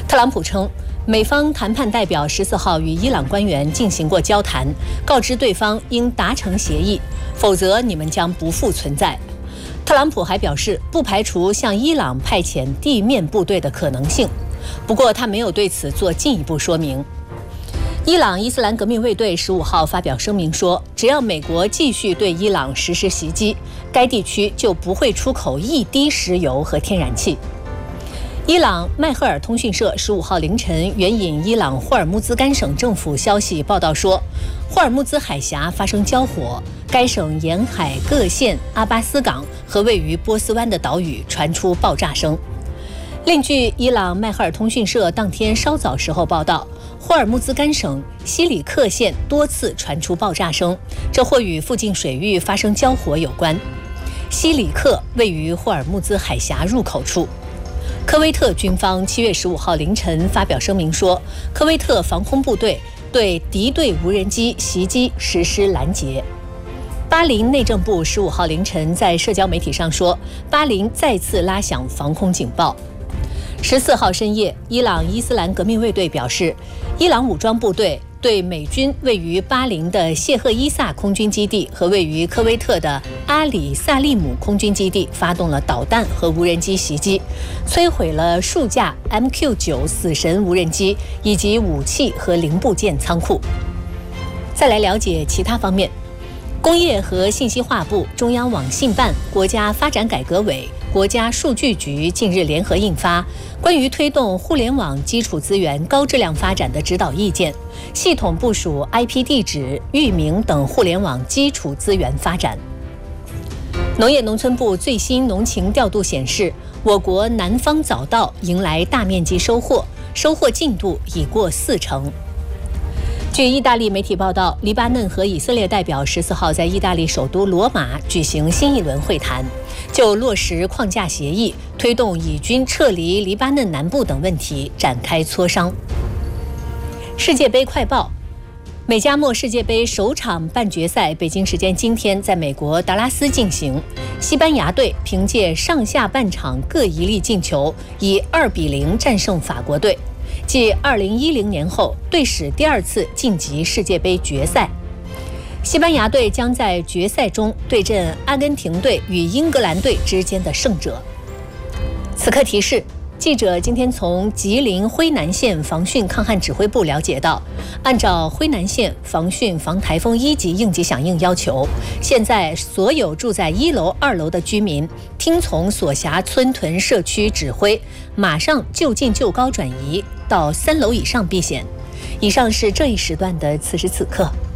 特朗普称，美方谈判代表14号与伊朗官员进行过交谈，告知对方应达成协议，否则你们将不复存在。特朗普还表示，不排除向伊朗派遣地面部队的可能性，不过他没有对此做进一步说明。伊朗伊斯兰革命卫队15号发表声明说，只要美国继续对伊朗实施袭击，该地区就不会出口一滴石油和天然气。伊朗迈赫尔通讯社15号凌晨援引伊朗霍尔木兹干省政府消息报道说，霍尔木兹海峡发生交火，该省沿海各县、阿巴斯港和位于波斯湾的岛屿传出爆炸声。另据伊朗迈赫尔通讯社当天稍早时候报道，霍尔木兹干省西里克县多次传出爆炸声，这或与附近水域发生交火有关。西里克位于霍尔木兹海峡入口处。科威特军方7月15号凌晨发表声明说，科威特防空部队对敌对无人机袭击实施拦截。巴林内政部15号凌晨在社交媒体上说，巴林再次拉响防空警报。14号深夜，伊朗伊斯兰革命卫队表示，伊朗武装部队对美军位于巴林的谢赫伊萨空军基地和位于科威特的阿里萨利姆空军基地发动了导弹和无人机袭击，摧毁了数架 MQ-9 死神无人机以及武器和零部件仓库。再来了解其他方面，工业和信息化部、中央网信办、国家发展改革委、国家数据局近日联合印发关于推动互联网基础资源高质量发展的指导意见，系统部署 IP 地址、域名等互联网基础资源发展。农业农村部最新农情调度显示，我国南方早稻迎来大面积收获，收获进度已过40%。据意大利媒体报道，黎巴嫩和以色列代表14号在意大利首都罗马举行新一轮会谈，就落实框架协议、推动以军撤离黎巴嫩南部等问题展开磋商。世界杯快报：美加墨世界杯首场半决赛，北京时间今天在美国达拉斯进行。西班牙队凭借上下半场各一粒进球，以2-0战胜法国队。继2010年后，队史第2次晋级世界杯决赛。西班牙队将在决赛中对阵阿根廷队与英格兰队之间的胜者。此刻提示：记者今天从吉林辉南县防汛抗旱指挥部了解到，按照辉南县防汛防台风1级应急响应要求，现在所有住在1楼、2楼的居民听从所辖村屯社区指挥，马上就近就高转移到3楼以上避险。以上是这一时段的此时此刻。